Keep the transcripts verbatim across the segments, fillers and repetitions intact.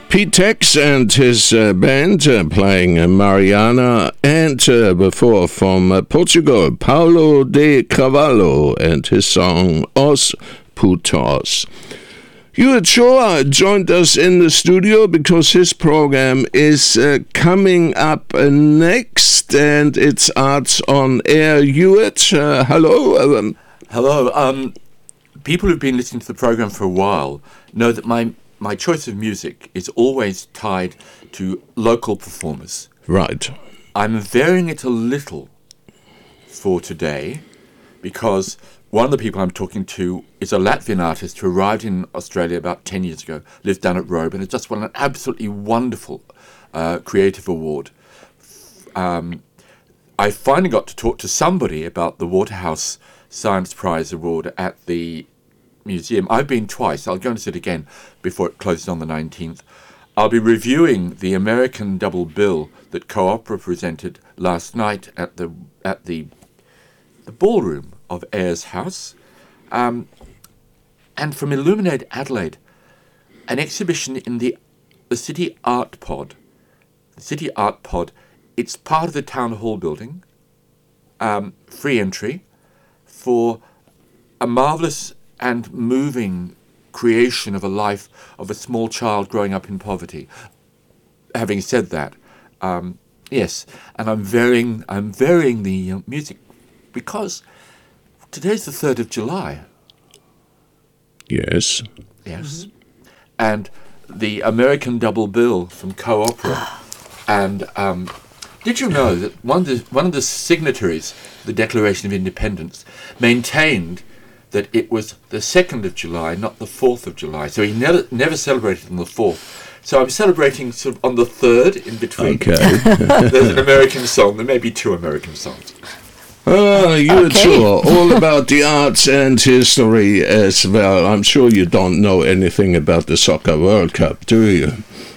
Pete Tex and his uh, band uh, playing uh, Mariana, and uh, before from uh, Portugal, Paulo de Carvalho and his song Os Putos. Hewitt Shaw joined us in the studio because his program is uh, coming up uh, next, and it's Arts on Air. Hewitt, uh, hello. Um, hello. Um, people who've been listening to the program for a while know that my My choice of music is always tied to local performers. Right. I'm varying it a little for today because one of the people I'm talking to is a Latvian artist who arrived in Australia about ten years ago, lives down at Robe, and has just won an absolutely wonderful uh, creative award. Um, I finally got to talk to somebody about the Waterhouse Science Prize Award at the museum. I've been twice. I'll go and sit again before it closes on the nineteenth. I'll be reviewing the American double bill that Co-Opera presented last night at the at the the ballroom of Ayers House, um, and from Illuminate Adelaide, an exhibition in the the City Art Pod. The City Art Pod. It's part of the Town Hall building. Um, free entry for a marvelous and moving creation of a life of a small child growing up in poverty. Having said that, um, yes, and I'm varying, I'm varying the uh, music because today's the third of July. Yes. Yes. Mm-hmm. And the American double bill from Co-Opera. And um, did you know that one of the, one of the signatories of the Declaration of Independence maintained that it was the second of July, not the fourth of July. So he never never celebrated on the fourth. So I'm celebrating sort of on the third in between. Okay. There's an American song. There may be two American songs. Ah, you're Okay. sure. All about the arts and history as well. I'm sure you don't know anything about the Soccer World Cup, do you?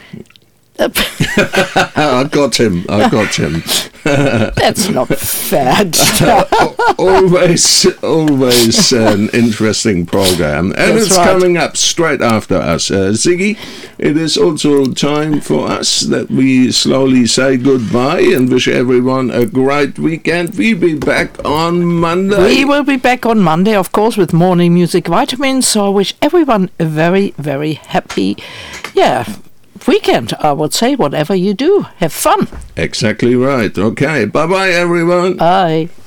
I got him. I got him. That's not fair. always, always an interesting program, and That's it's right. coming up straight after us. Uh, Ziggy, it is also time for us that we slowly say goodbye and wish everyone a great weekend. We'll be back on Monday. We will be back on Monday, of course, with Morning Music Vitamins. So I wish everyone a very, very happy, yeah, weekend. I would say, whatever you do, have fun. Exactly right. Okay. Bye bye, everyone. Bye.